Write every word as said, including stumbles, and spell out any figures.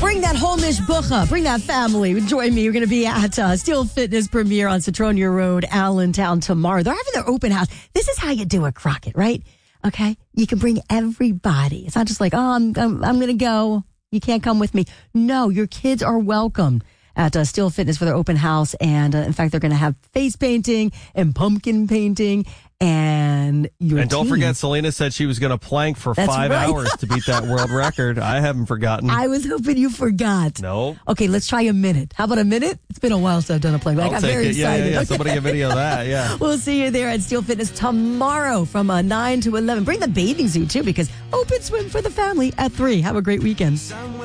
Bring that whole mishbucha. Bring that family. Join me. You're going to be at uh, Steel Fitness Premier on Citronia Road, Allentown tomorrow. They're having their open house. This is how you do it, Crockett, right? Okay? You can bring everybody. It's not just like, oh, I'm, I'm, I'm going to go. You can't come with me. No, your kids are welcome at uh, Steel Fitness for their open house. And uh, in fact, they're going to have face painting and pumpkin painting. And your And don't team. forget, Selena said she was going to plank for That's five right. hours to beat that world record. I haven't forgotten. I was hoping you forgot. No. Okay, let's try a minute. How about a minute? It's been a while since I've done a plank. I I'll got take very it. Yeah, excited. yeah, yeah. Okay. Somebody get video of that. Yeah. We'll see you there at Steel Fitness tomorrow from uh, nine to eleven. Bring the bathing suit, too, because open swim for the family at three. Have a great weekend.